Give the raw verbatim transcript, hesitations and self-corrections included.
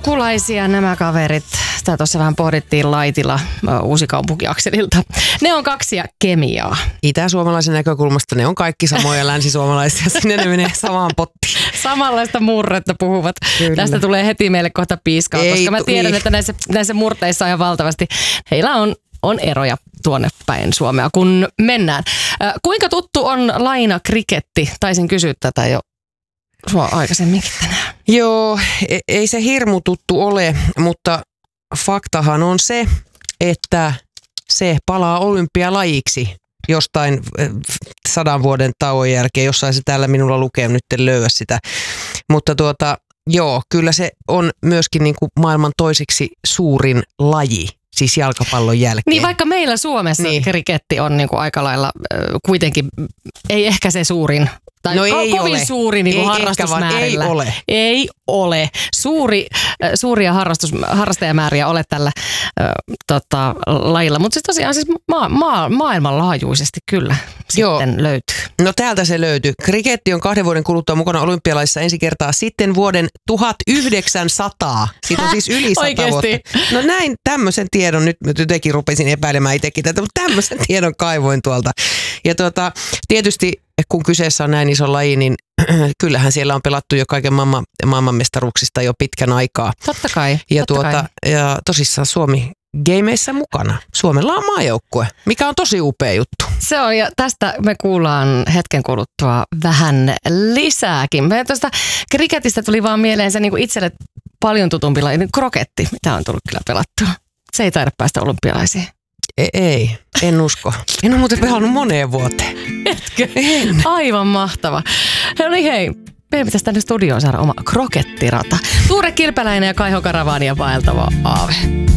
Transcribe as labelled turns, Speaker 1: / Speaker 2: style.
Speaker 1: sukulaisia nämä kaverit. Sitä tuossa vähän pohdittiin Laitila Uusikaupunki-akselilta. Ne on kaksi ja kemiaa.
Speaker 2: Itä-suomalaisen näkökulmasta ne on kaikki samoja länsisuomalaisia. Sinne ne menee samaan pottiin.
Speaker 1: Samanlaista murretta puhuvat. Kyllä. Tästä tulee heti meille kohta piiskaa, Ei, koska mä tiedän, niin. että näissä, näissä murteissa on valtavasti. Heillä on, on eroja tuonne päin Suomea, kun mennään. Äh, kuinka tuttu on lainakriketti? Taisin kysyä tätä jo sua aikaisemminkin tänään.
Speaker 2: Joo, ei se hirmu tuttu ole, mutta faktahan on se, että se palaa olympialajiksi jostain sadan vuoden tauon jälkeen. Jossain se täällä minulla lukee, nyt en löyä sitä. Mutta tuota, joo, kyllä se on myöskin niin kuin maailman toiseksi suurin laji. Siis jalkapallon jälkeen.
Speaker 1: Niin vaikka meillä Suomessa niin. kriketti on niinku aika lailla äh, kuitenkin, ei ehkä se suurin, tai
Speaker 2: no
Speaker 1: ko-
Speaker 2: ei
Speaker 1: kovin
Speaker 2: ole.
Speaker 1: suuri niinku
Speaker 2: ei
Speaker 1: harrastusmäärillä.
Speaker 2: Ei ole.
Speaker 1: Ei ole. Suuri, äh, suuria harrastus, harrastajamääriä ole tällä äh, tota, lajilla, mutta siis tosiaan siis ma- ma- maailmanlaajuisesti kyllä
Speaker 2: Joo.
Speaker 1: sitten löytyy.
Speaker 2: No täältä se löytyy. Kriketti on kahden vuoden kuluttua mukana olympialaisissa ensi kertaa sitten vuoden tuhatyhdeksänsataa. Siitä on siis yli sata
Speaker 1: Oikeesti?
Speaker 2: vuotta. No näin tämmöisen tiedon, nyt jotenkin rupesin epäilemään itsekin tätä, mutta tämmöisen tiedon kaivoin tuolta. Ja tuota, tietysti kun kyseessä on näin iso laji, niin kyllähän siellä on pelattu jo kaiken maailman, maailmanmestaruuksista jo pitkän aikaa.
Speaker 1: Totta kai.
Speaker 2: Ja,
Speaker 1: totta
Speaker 2: tuota,
Speaker 1: kai.
Speaker 2: ja tosissaan Suomi gameissä mukana. Suomella on maajoukkue, mikä on tosi upea juttu.
Speaker 1: Se on, ja tästä me kuullaan hetken kuluttua vähän lisääkin. Me tuosta kriketistä tuli vaan mieleen se niin kuin itselle paljon tutumpi laji, niin kroketti, mitä on tullut kyllä pelattua. Se ei taida päästä olympialaisiin.
Speaker 2: Ei, ei, en usko. En ole muuten pelannut moneen vuoteen.
Speaker 1: Etkö?
Speaker 2: En.
Speaker 1: Aivan mahtava. No niin hei, meidän pitäisi tänne studioon saada oma krokettirata. Tuure Kilpeläinen ja Kaiho Karavaani ja vaeltava Aave.